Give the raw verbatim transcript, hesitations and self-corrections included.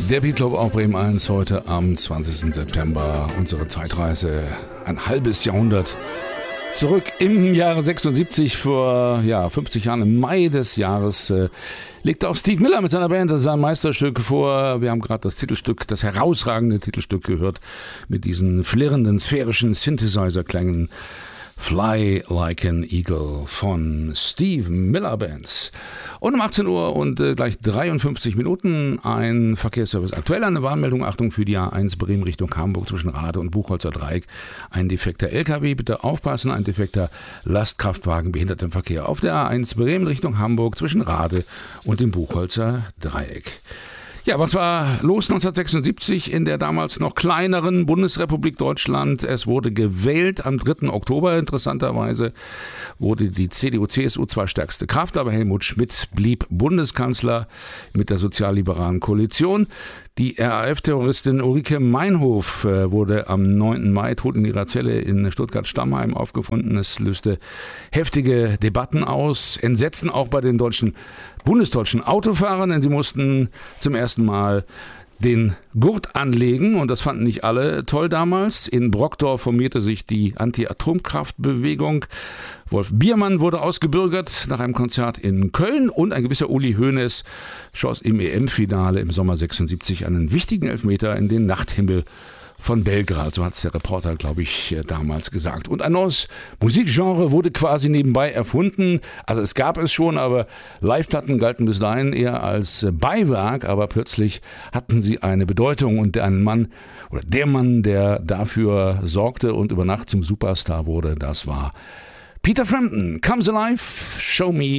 Der Beat-Club auf Bremen eins heute am zwanzigsten September. Unsere Zeitreise ein halbes Jahrhundert zurück im Jahre sechsundsiebzig, vor ja, fünfzig Jahren, im Mai des Jahres, äh, legte auch Steve Miller mit seiner Band sein Meisterstück vor. Wir haben gerade das Titelstück, das herausragende Titelstück gehört, mit diesen flirrenden, sphärischen Synthesizer-Klängen. Fly Like an Eagle von Steve Miller Band. Und um achtzehn Uhr und äh, gleich dreiundfünfzig Minuten ein Verkehrsservice. Aktuell eine Warnmeldung, Achtung für die A eins Bremen Richtung Hamburg zwischen Rade und Buchholzer Dreieck. Ein defekter L K W, bitte aufpassen, ein defekter Lastkraftwagen behindert den Verkehr auf der A eins Bremen Richtung Hamburg zwischen Rade und dem Buchholzer Dreieck. Ja, was war los neunzehnhundertsechsundsiebzig in der damals noch kleineren Bundesrepublik Deutschland? Es wurde gewählt am dritten Oktober. Interessanterweise wurde die C D U C S U zwar stärkste Kraft, aber Helmut Schmidt blieb Bundeskanzler mit der sozialliberalen Koalition. Die R A F-Terroristin Ulrike Meinhof wurde am neunten Mai tot in ihrer Zelle in Stuttgart-Stammheim aufgefunden. Es löste heftige Debatten aus, Entsetzen auch bei den deutschen bundesdeutschen Autofahrern, denn sie mussten zum ersten Mal den Gurt anlegen und das fanden nicht alle toll damals. In Brockdorf formierte sich die Anti-Atomkraftbewegung. Wolf Biermann wurde ausgebürgert nach einem Konzert in Köln und ein gewisser Uli Hoeneß schoss im E M-Finale im Sommer sechsundsiebzig einen wichtigen Elfmeter in den Nachthimmel von Belgrad, so hat es der Reporter, glaube ich, damals gesagt. Und ein neues Musikgenre wurde quasi nebenbei erfunden. Also es gab es schon, aber Liveplatten galten bis dahin eher als Beiwerk, aber plötzlich hatten sie eine Bedeutung und der Mann oder der Mann, der dafür sorgte und über Nacht zum Superstar wurde, das war Peter Frampton. Comes Alive, Show Me